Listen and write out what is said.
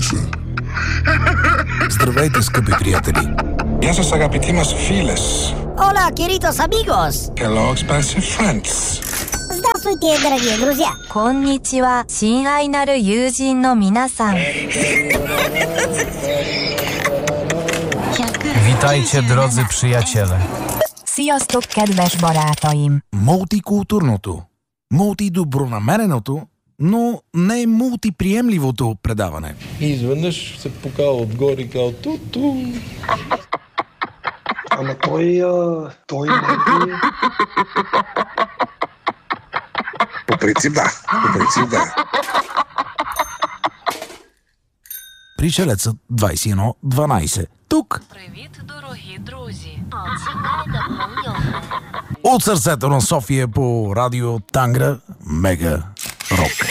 се. Здравейте, скъпи приятели! Γεια σας αγαπητοί μας φίλες. Hola, queridos amigos! Hello, expensive friends. Здравствуйте, дорогие друзья! こんにちは、親愛なる友人の皆さん。 Witajcie, drodzy przyjaciele. Sziasztok, kedves barátaim! Мултикултурното, мултидобронамереното, но не мултиприемливото предаване. И изведнъж се покава отгоре и казва ту-ту. Ама той не е... По принцип да. Пришелецът 2112. Тук. Привіт, дорогі друзі. От сърцето на София по радио Тангра Мега Рок.